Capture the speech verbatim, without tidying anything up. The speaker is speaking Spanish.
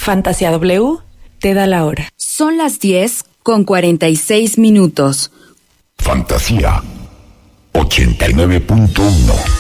Fantasía W te da la hora. Son las diez con cuarenta y seis minutos. Fantasía ochenta y nueve punto uno.